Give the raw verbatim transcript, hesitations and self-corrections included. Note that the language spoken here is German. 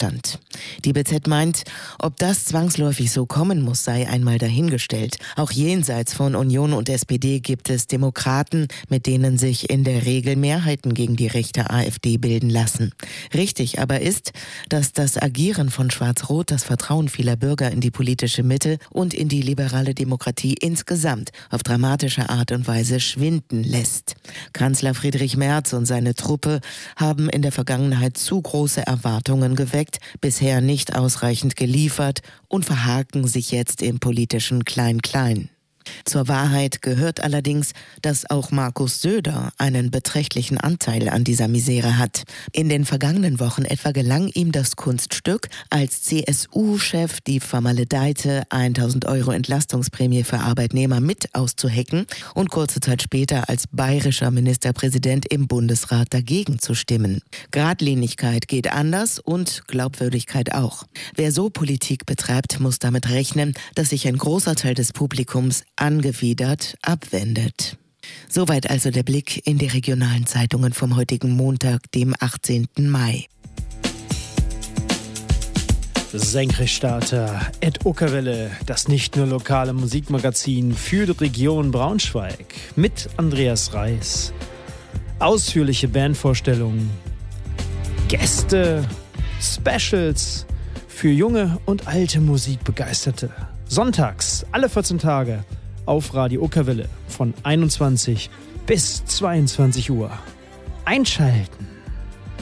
Widerstand. Die B Z meint, ob das zwangsläufig so kommen muss, sei einmal dahingestellt. Auch jenseits von Union und S P D gibt es Demokraten, mit denen sich in der Regel Mehrheiten gegen die rechte AfD bilden lassen. Richtig aber ist, dass das Agieren von Schwarz-Rot das Vertrauen vieler Bürger in die politische Mitte und in die liberale Demokratie insgesamt auf dramatische Art und Weise schwinden lässt. Kanzler Friedrich Merz und seine Truppe haben in der Vergangenheit zu große Erwartungen geweckt, bisher nicht ausreichend geliefert und verhaken sich jetzt im politischen Klein-Klein. Zur Wahrheit gehört allerdings, dass auch Markus Söder einen beträchtlichen Anteil an dieser Misere hat. In den vergangenen Wochen etwa gelang ihm das Kunststück, als C S U-Chef die vermaledeite tausend Euro Entlastungsprämie für Arbeitnehmer mit auszuhecken und kurze Zeit später als bayerischer Ministerpräsident im Bundesrat dagegen zu stimmen. Geradlinigkeit geht anders und Glaubwürdigkeit auch. Wer so Politik betreibt, muss damit rechnen, dass sich ein großer Teil des Publikums angewidert abwendet. Soweit also der Blick in die regionalen Zeitungen vom heutigen Montag, dem achtzehnten Mai. Senkrechtstarter, Ed Uckerwelle, das nicht nur lokale Musikmagazin für die Region Braunschweig mit Andreas Reis. Ausführliche Bandvorstellungen, Gäste, Specials für junge und alte Musikbegeisterte. Sonntags, alle vierzehn Tage, auf Radio Uckerwelle von einundzwanzig bis zweiundzwanzig Uhr. Einschalten!